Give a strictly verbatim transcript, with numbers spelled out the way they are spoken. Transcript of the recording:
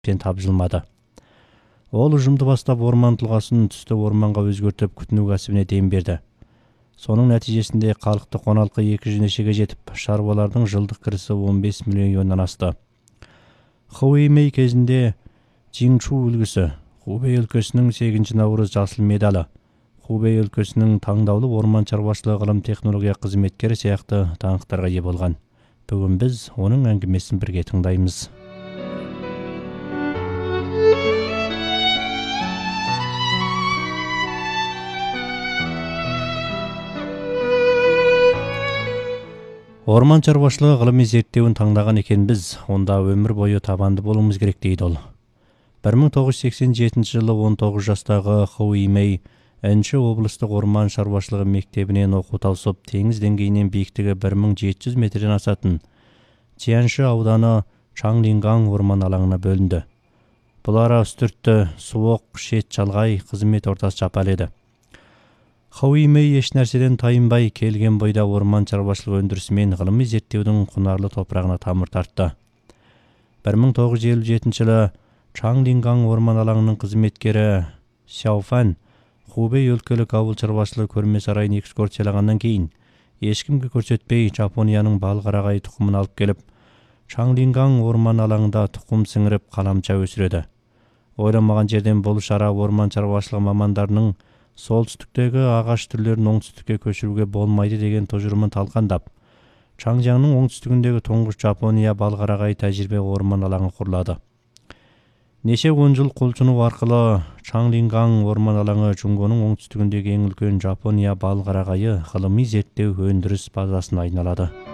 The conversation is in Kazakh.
пен тапжылмады. Ол ұжымды бастап орман тұлғасын түсті орманға өзгертіп күтіну кәсібіне дем берді. Соның нәтижесінде халықты қоналқы екі жүз нешеге жетіп, шаруалардың жылдық кірісі он бес миллион юаннан асты. Хубэй кезінде Жиңшу үлгісі, Хубэй өлкөсінің сегізінші наурыз жасыл медалі, Хубэй өлкөсінің таңдаулы орман шаруашылығы ғылым технология қызметкері сияқты даңқтарға ие болған. Бүгін біз оның әңгімесін бірге тыңдаймыз. Орман шаруашылығы ғылыми зерттеуін таңдаған екен біз, онда өмір бойы табанды болуымыз керек дейді ол. бір мың тоғыз жүз сексен жетінші жылы он тоғыз жастағы Хубэй Энші облыстық орман шаруашылығы мектебінен оқу тауысып, теңіз деңгейінен биіктігі бір мың жеті жүз метрден асатын Чианшы ауданы Чанглингаң орман алаңына бөлінді. Бұл ара үстіртті, суық, шет шалғай, қызмет ортасы жапал еді. Хубэй еш нәрседен тайынбай келген бойда орман шаруашылығы өндірісімен ғылыми зерттеудің құнарлы топырағына тамыр тартты. бір мың тоғыз жүз елу жетінші жылы Чанглингаң орман алаңының қызметкері Сяофан Хубэй өлкөлік ауыл шаруашылығы көрме сарайын экскурсиялағаннан кейін ешкімге көрсетпей Жапонияның балқарағай тұқымын алып келіп, Чанглингаң орман алаңында тұқым сіңіріп қаламша өсіреді. Ойламаған жерден бұл шара орман шаруашылығы мамандарының солтүстіктегі ағаш түрлерін оңтүстікке көшіруге болмайды деген тұжырымын талқандап, Чанглингаңның оңтүстігіндегі тұңғыш Жапония балқарағай тәжірибе орман алаңы құрылады. Неше он жыл құлшыну арқылы Чанглингаң орман алаңы Жунгоның оңтүстігіндегі ең үлкен Жапония балқарағайы ғылыми зерттеу өндіріс базасына айналады.